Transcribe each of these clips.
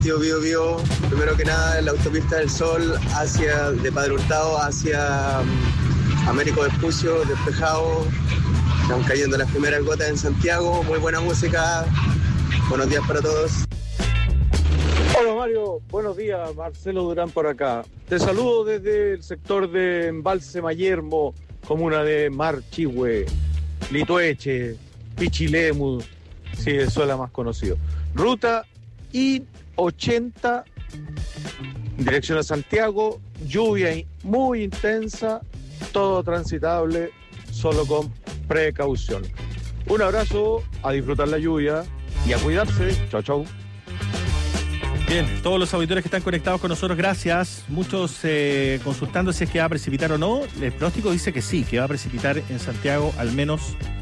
partido Bío, primero que nada en la autopista del Sol de Padre Hurtado hacia Américo Vespucio, despejado. Están cayendo las primeras gotas en Santiago, muy buena música. Buenos días para todos. Hola Mario, buenos días, Marcelo Durán por acá. Te saludo desde el sector de Embalse Mayermo, comuna de Marchihue, Litueche, Pichilemu, sí, eso es la más conocido. Ruta I-80, dirección a Santiago, lluvia muy intensa, todo transitable, solo con precaución. Un abrazo, a disfrutar la lluvia y a cuidarse. Chau, chau. Bien, todos los auditores que están conectados con nosotros, gracias. Muchos consultando si es que va a precipitar o no. El pronóstico dice que sí, que va a precipitar en Santiago, al menos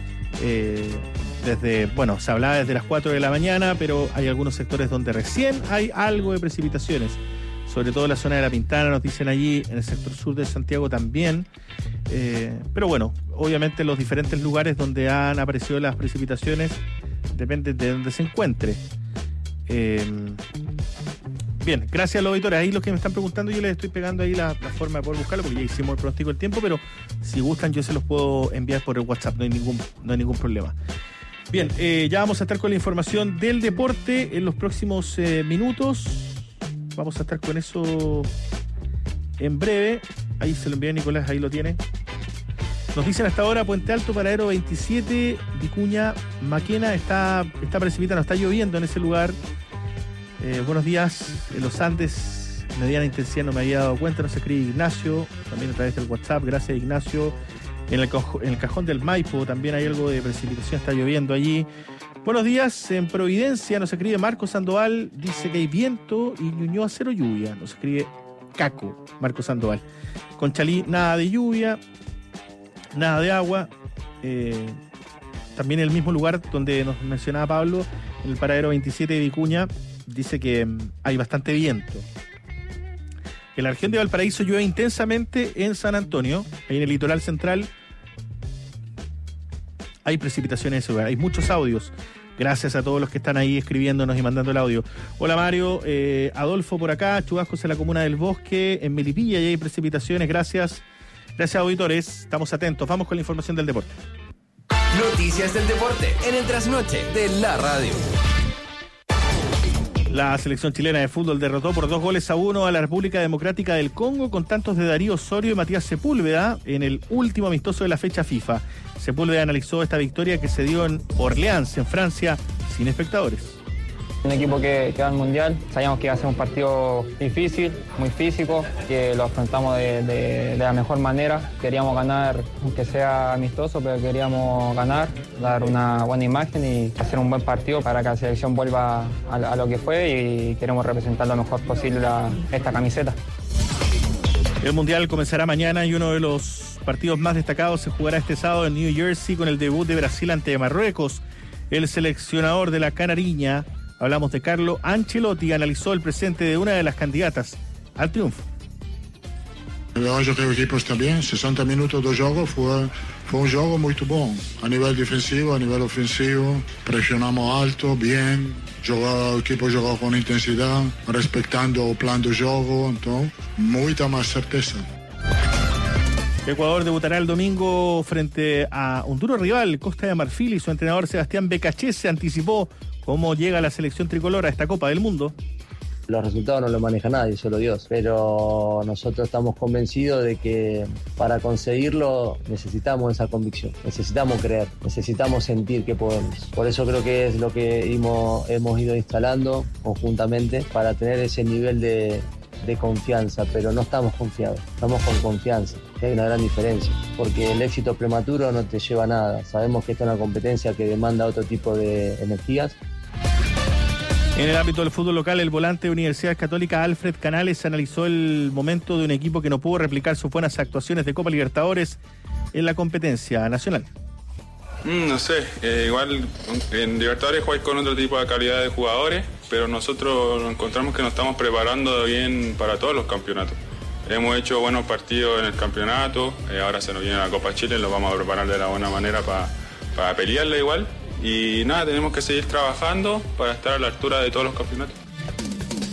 se hablaba desde las 4 de la mañana, pero hay algunos sectores donde recién hay algo de precipitaciones. Sobre todo en la zona de La Pintana, nos dicen allí, en el sector sur de Santiago también. Pero bueno, obviamente los diferentes lugares donde han aparecido las precipitaciones depende de donde se encuentre. Bien, gracias a los auditores. Ahí los que me están preguntando, yo les estoy pegando ahí la forma de poder buscarlo, porque ya hicimos el pronóstico del tiempo, pero si gustan yo se los puedo enviar por el WhatsApp, no hay ningún problema. Bien, ya vamos a estar con la información del deporte en los próximos minutos. Vamos a estar con eso en breve. Ahí se lo envié a Nicolás, ahí lo tiene. Nos dicen hasta ahora Puente Alto, Paradero 27, Vicuña, Maquena, está precipitando, está lloviendo en ese lugar. Buenos días, en los Andes, mediana intensidad, no me había dado cuenta, nos escribe Ignacio, también a través del WhatsApp, gracias Ignacio. En el cajón del Maipo también hay algo de precipitación, está lloviendo allí. Buenos días, en Providencia nos escribe Marco Sandoval, dice que hay viento y Ñuñoa cero lluvia, nos escribe Caco, Marco Sandoval. Conchalí, nada de lluvia, nada de agua. También en el mismo lugar donde nos mencionaba Pablo, en el Paradero 27 de Vicuña, dice que hay bastante viento. En la región de Valparaíso llueve intensamente en San Antonio, ahí en el litoral central. Hay precipitaciones en ese lugar, hay muchos audios. Gracias a todos los que están ahí escribiéndonos y mandando el audio. Hola Mario, Adolfo por acá, chubascos en la comuna del Bosque, en Melipilla y hay precipitaciones, gracias. Gracias auditores, estamos atentos, vamos con la información del deporte. Noticias del deporte en el trasnoche de la radio. La selección chilena de fútbol derrotó por 2-1 a la República Democrática del Congo con tantos de Darío Osorio y Matías Sepúlveda en el último amistoso de la fecha FIFA. Sepúlveda analizó esta victoria que se dio en Orleans, en Francia, sin espectadores. Un equipo que va al Mundial, sabíamos que iba a ser un partido difícil, muy físico, que lo afrontamos de la mejor manera. Queríamos ganar, aunque sea amistoso, pero queríamos ganar, dar una buena imagen y hacer un buen partido para que la selección vuelva a lo que fue y queremos representar lo mejor posible esta camiseta. El Mundial comenzará mañana y uno de los partidos más destacados se jugará este sábado en New Jersey con el debut de Brasil ante Marruecos. El seleccionador de la Canariña, hablamos de Carlo Ancelotti, analizó el presente de una de las candidatas al triunfo. Hoje o equipo está bien, 60 minutos de juego fue un juego muy bom, a nivel defensivo, a nivel ofensivo, presionamos alto, bien, el equipo jugó con intensidad, respetando el plan de juego, entonces, mucha más certeza. Ecuador debutará el domingo frente a un duro rival, Costa de Marfil, y su entrenador Sebastián Becachese anticipó cómo llega la selección tricolor a esta Copa del Mundo. Los resultados no los maneja nadie, solo Dios. Pero nosotros estamos convencidos de que para conseguirlo necesitamos esa convicción, necesitamos creer, necesitamos sentir que podemos. Por eso creo que es lo que hemos ido instalando conjuntamente para tener ese nivel de confianza, pero no estamos confiados, estamos con confianza. Hay una gran diferencia, porque el éxito prematuro no te lleva a nada. Sabemos que esta es una competencia que demanda otro tipo de energías. En el ámbito del fútbol local, el volante de Universidad Católica Alfred Canales analizó el momento de un equipo que no pudo replicar sus buenas actuaciones de Copa Libertadores en la competencia nacional. No sé, igual en Libertadores jugáis con otro tipo de calidad de jugadores, pero nosotros encontramos que nos estamos preparando bien para todos los campeonatos. Hemos hecho buenos partidos en el campeonato, ahora se nos viene la Copa Chile, lo vamos a preparar de la buena manera para pelearla igual. Y nada, tenemos que seguir trabajando para estar a la altura de todos los campeonatos.